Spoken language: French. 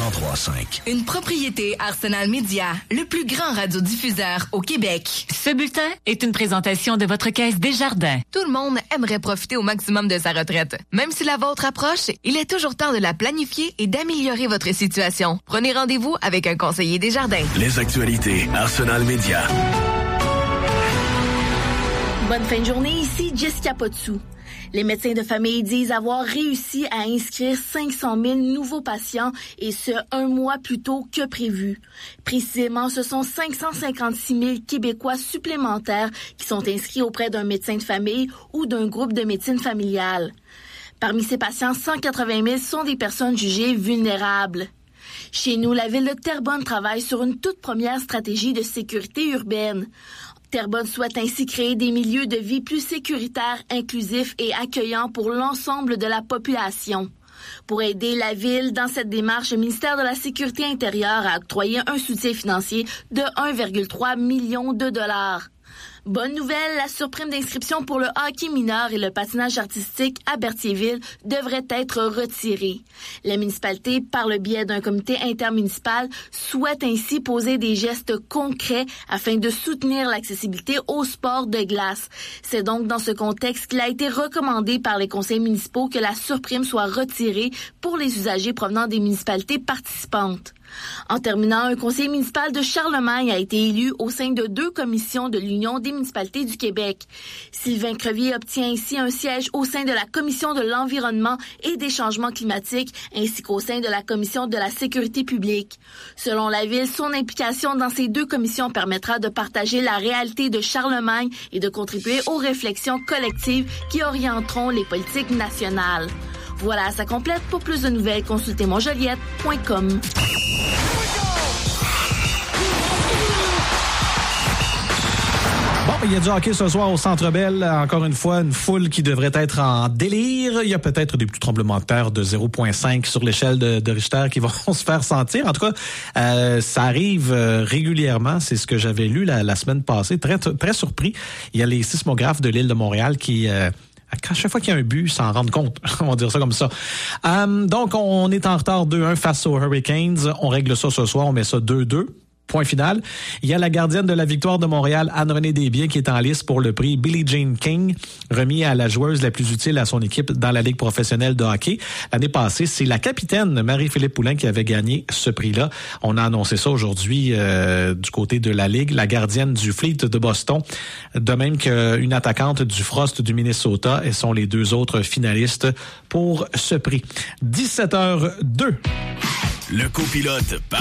103.5. Une propriété Arsenal Média, le plus grand radiodiffuseur au Québec. Ce bulletin est une présentation de votre Caisse Desjardins. Tout le monde aimerait profiter au maximum de sa retraite. Même si la vôtre approche, il est toujours temps de la planifier et d'améliorer votre situation. Prenez rendez-vous avec un conseiller Desjardins. Les actualités Arsenal Média. Bonne fin de journée, ici Jessica Potsou. Les médecins de famille disent avoir réussi à inscrire 500 000 nouveaux patients et ce, un mois plus tôt que prévu. Précisément, ce sont 556 000 Québécois supplémentaires qui sont inscrits auprès d'un médecin de famille ou d'un groupe de médecine familiale. Parmi ces patients, 180 000 sont des personnes jugées vulnérables. Chez nous, la ville de Terrebonne travaille sur une toute première stratégie de sécurité urbaine. Terrebonne souhaite ainsi créer des milieux de vie plus sécuritaires, inclusifs et accueillants pour l'ensemble de la population. Pour aider la ville dans cette démarche, le ministère de la Sécurité intérieure a octroyé un soutien financier de 1,3 million de dollars. Bonne nouvelle, la surprime d'inscription pour le hockey mineur et le patinage artistique à Berthierville devrait être retirée. La municipalité, par le biais d'un comité intermunicipal, souhaite ainsi poser des gestes concrets afin de soutenir l'accessibilité au sport de glace. C'est donc dans ce contexte qu'il a été recommandé par les conseils municipaux que la surprime soit retirée pour les usagers provenant des municipalités participantes. En terminant, un conseiller municipal de Charlemagne a été élu au sein de 2 commissions de l'Union des municipalités du Québec. Sylvain Crevier obtient ainsi un siège au sein de la Commission de l'environnement et des changements climatiques, ainsi qu'au sein de la Commission de la sécurité publique. Selon la Ville, son implication dans ces 2 commissions permettra de partager la réalité de Charlemagne et de contribuer aux réflexions collectives qui orienteront les politiques nationales. Voilà, ça complète. Pour plus de nouvelles, consultez monjoliette.com. Bon, il y a du hockey ce soir au Centre Bell. Encore une fois, une foule qui devrait être en délire. Il y a peut-être des petits tremblements de terre de 0,5 sur l'échelle de Richter qui vont se faire sentir. En tout cas, ça arrive régulièrement. C'est ce que j'avais lu la semaine passée. Très, très surpris. Il y a les sismographes de l'île de Montréal qui... à chaque fois qu'il y a un but, s'en rendent compte. On va dire ça comme ça. Donc, on est en retard 2-1 face aux Hurricanes. On règle ça ce soir. On met ça 2-2. Point final. Il y a la gardienne de la victoire de Montréal, Anne-Renée Desbiens, qui est en lice pour le prix Billie Jean King, remis à la joueuse la plus utile à son équipe dans la Ligue professionnelle de hockey. L'année passée, c'est la capitaine Marie-Philippe Poulin qui avait gagné ce prix-là. On a annoncé ça aujourd'hui du côté de la Ligue. La gardienne du Fleet de Boston, de même qu'une attaquante du Frost du Minnesota, et sont les 2 autres finalistes pour ce prix. 17h02. Le copilote